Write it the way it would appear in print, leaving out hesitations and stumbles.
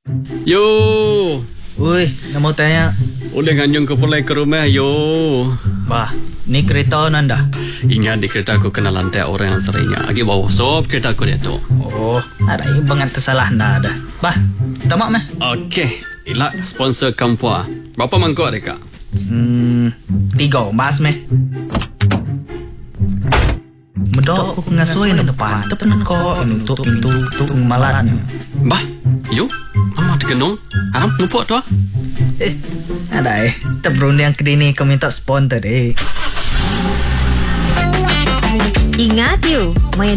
Yo, Ui, nak mau tanya. boleh nganjung ke pulai ke rumah, yo. Bah, ni kereta nanda. Ingat di kereta aku kena lantai orang yang seringnya. Lagi bawa sop kereta aku dia tu. Oh, ada ibang yang tersalah nada. Bah, tamak meh. Okey, ila sponsor kampua. Berapa mangkuk mereka? 3 mas meh. Medok aku ngasoi na depan. Tepen ko nutup pintu untuk malatnya. Bah, yo. Lama terkenung. Haram lupa tu ah. Ada terberundang ke dini kau minta sponsor Ingat you, main